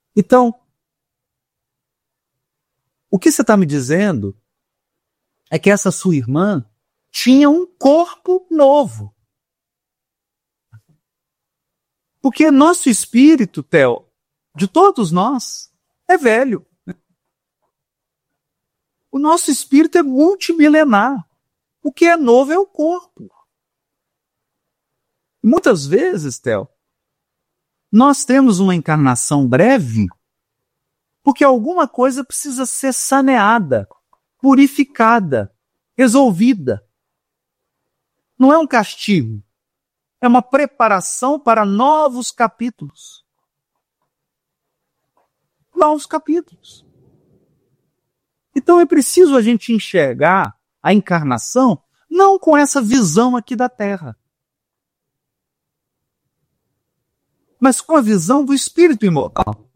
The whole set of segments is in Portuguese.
Então, o que você está me dizendo é que essa sua irmã tinha um corpo novo. Porque nosso espírito, Theo, de todos nós, é velho. O nosso espírito é multimilenar. O que é novo é o corpo. Muitas vezes, Theo, nós temos uma encarnação breve porque alguma coisa precisa ser saneada, purificada, resolvida. Não é um castigo. É uma preparação para novos capítulos. Novos capítulos. Então é preciso a gente enxergar a encarnação não com essa visão aqui da Terra, mas com a visão do espírito imortal.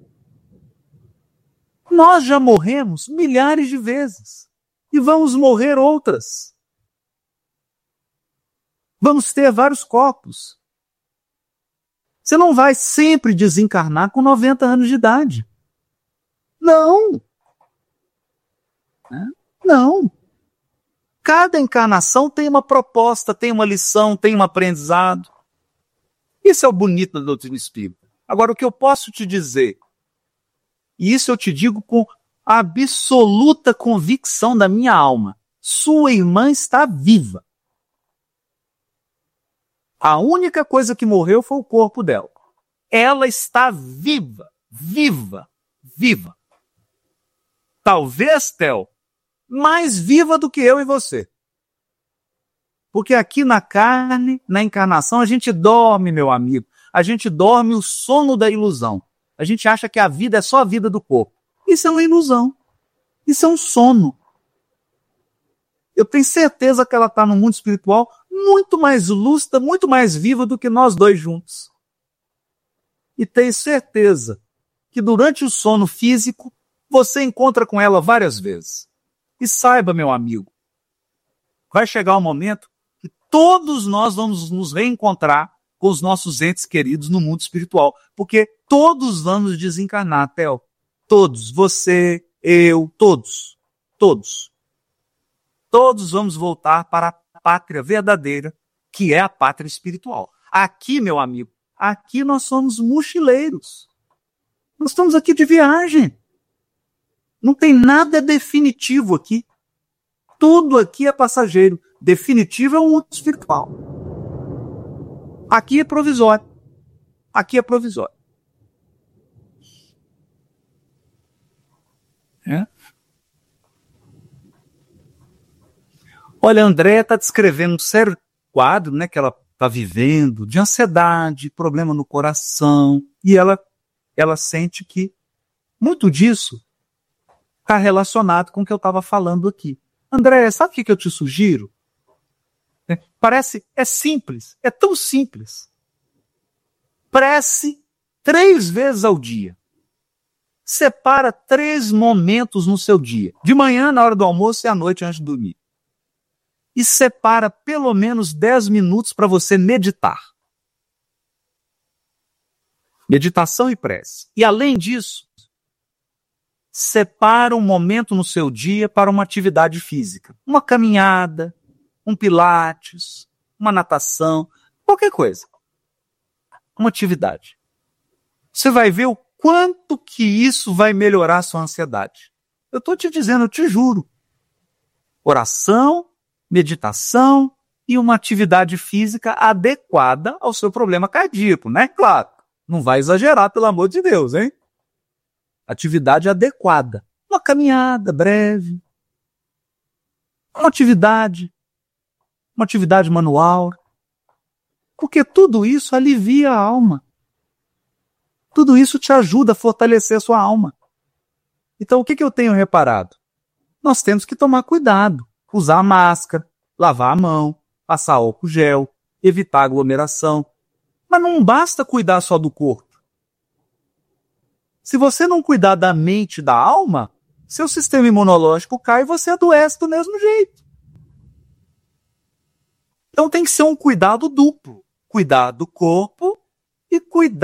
Nós já morremos milhares de vezes e vamos morrer outras. Vamos ter vários corpos. Você não vai sempre desencarnar com 90 anos de idade. Não. Não. Cada encarnação tem uma proposta, tem uma lição, tem um aprendizado. Isso é o bonito da doutrina espírita. Agora, o que eu posso te dizer, e isso eu te digo com absoluta convicção da minha alma, sua irmã está viva. A única coisa que morreu foi o corpo dela. Ela está viva, viva, viva. Talvez, Theo, mais viva do que eu e você. Porque aqui na carne, na encarnação, a gente dorme, meu amigo. A gente dorme o sono da ilusão. A gente acha que a vida é só a vida do corpo. Isso é uma ilusão. Isso é um sono. Eu tenho certeza que ela está no mundo espiritual muito mais lúcida, muito mais viva do que nós dois juntos. E tenho certeza que durante o sono físico, você encontra com ela várias vezes. E saiba, meu amigo, vai chegar um momento que todos nós vamos nos reencontrar com os nossos entes queridos no mundo espiritual. Porque todos vamos desencarnar, Theo. Todos. Você, eu, todos. Todos. Todos vamos voltar para a pátria verdadeira, que é a pátria espiritual. Aqui, meu amigo, aqui nós somos mochileiros. Nós estamos aqui de viagem. Não tem nada definitivo aqui. Tudo aqui é passageiro. Definitivo é o mundo espiritual. Aqui é provisório. Aqui é provisório. É? Olha, a Andréia está descrevendo um sério quadro, né, que ela está vivendo, de ansiedade, problema no coração, e ela sente que muito disso está relacionado com o que eu estava falando aqui. Andréia, sabe o que eu te sugiro? É simples, é tão simples. Prece 3 vezes ao dia. Separa 3 momentos no seu dia. De manhã, na hora do almoço, e à noite antes de dormir. E separa pelo menos 10 minutos para você meditar. Meditação e prece. E além disso, separa um momento no seu dia para uma atividade física. Uma caminhada, um pilates, uma natação, qualquer coisa. Uma atividade. Você vai ver o quanto que isso vai melhorar a sua ansiedade. Eu estou te dizendo, eu te juro. Oração, meditação e uma atividade física adequada ao seu problema cardíaco, né? Claro, não vai exagerar, pelo amor de Deus, hein? Atividade adequada. Uma caminhada breve. Uma atividade manual. Porque tudo isso alivia a alma. Tudo isso te ajuda a fortalecer a sua alma. Então, o que eu tenho reparado? Nós temos que tomar cuidado. Usar máscara, lavar a mão, passar álcool gel, evitar aglomeração. Mas não basta cuidar só do corpo. Se você não cuidar da mente e da alma, seu sistema imunológico cai e você adoece do mesmo jeito. Então tem que ser um cuidado duplo. Cuidar do corpo e cuidar